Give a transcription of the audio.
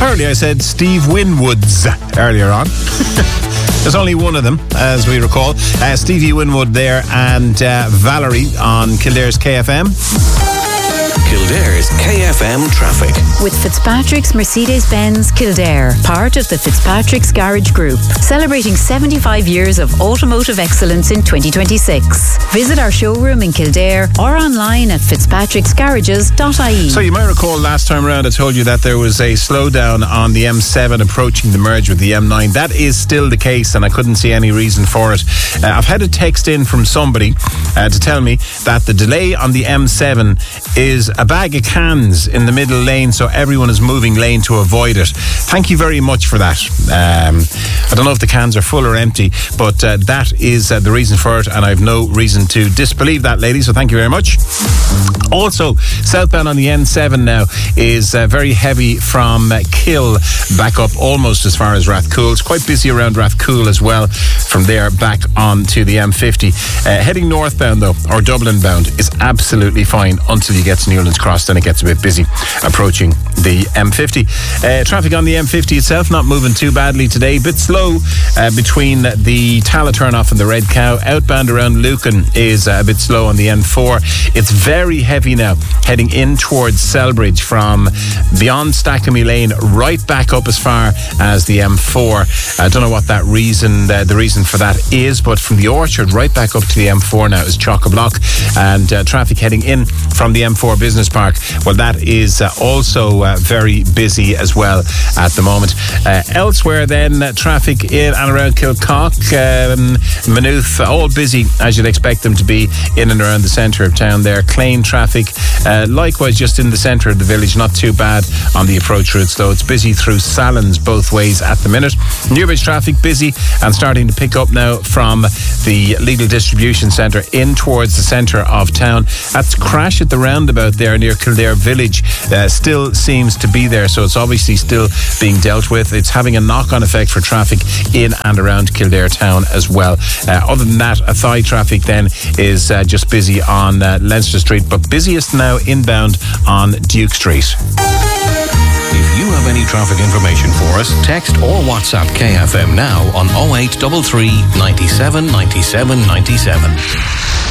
Apparently I said Steve Winwood's earlier on. There's only one of them, as we recall. Stevie Winwood there and Valerie on Kildare's KFM. Kildare's KFM traffic. With Fitzpatrick's Mercedes-Benz Kildare, part of the Fitzpatrick's Garage Group, celebrating 75 years of automotive excellence in 2026. Visit our showroom in Kildare or online at fitzpatricksgarages.ie. So you might recall last time around I told you that there was a slowdown on the M7 approaching the merge with the M9. That is still the case, and I couldn't see any reason for it. I've had a text in from somebody to tell me that the delay on the M7 is a bag of cans in the middle lane, so everyone is moving lane to avoid it. Thank you very much for that. I don't know if the cans are full or empty, but that is the reason for it, and I have no reason to disbelieve that, lady, so thank you very much. Also, southbound on the N7 now is very heavy from Kill back up almost as far as Rathcoole. It's quite busy around Rathcoole as well. From there back on to the M50. Heading northbound though, or Dublin bound, is absolutely fine until you get to Newlands Cross. Then it gets a bit busy approaching the M50. Traffic on the M50 itself not moving too badly today. Bit slow between the Tala turn-off and the Red Cow. Outbound around Lucan is a bit slow on the N4. It's very heavy now heading in towards Selbridge from beyond Stackamy Lane right back up as far as the M4. I don't know what that reason, the reason for that is, but from the Orchard right back up to the M4 now is chock-a-block, and traffic heading in from the M4 Business Park, well, that is also very busy as well at the moment. Elsewhere then, traffic in and around Kilcock, Maynooth, all busy as you'd expect them to be in and around the centre of town there. Clane traffic, likewise just in the centre of the village, not too bad on the approach routes though. It's busy through Salins both ways at the minute. Newbridge traffic busy and starting to pick up now from the Lidl distribution centre in towards the centre of town. That's crash at the roundabout there near Kildare Village still seems to be there, so it's obviously still being dealt with. It's having a knock-on effect for traffic in and around Kildare town as well. Other than that, Athy traffic then is just busy on Leinster Street, but busiest now inbound on Duke Street. If you have any traffic information for us, text or WhatsApp KFM now on 0833 97 97 97.